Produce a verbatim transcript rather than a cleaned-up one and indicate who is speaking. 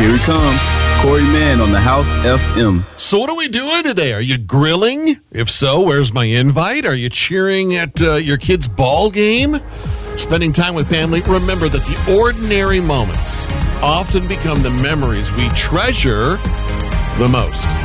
Speaker 1: Here he comes. Corey Mann on the House F M.
Speaker 2: So what are we doing today? Are you grilling? If so, where's my invite? Are you cheering at uh, your kid's ball game? Spending time with family? Remember that the ordinary moments often become the memories we treasure the most.